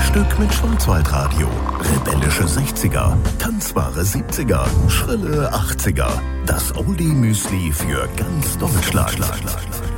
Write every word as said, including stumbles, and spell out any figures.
Frühstück mit Schwarzwaldradio. Rebellische sechziger, tanzbare siebziger, schrille achtziger. Das Oldie-Müsli für ganz Deutschland.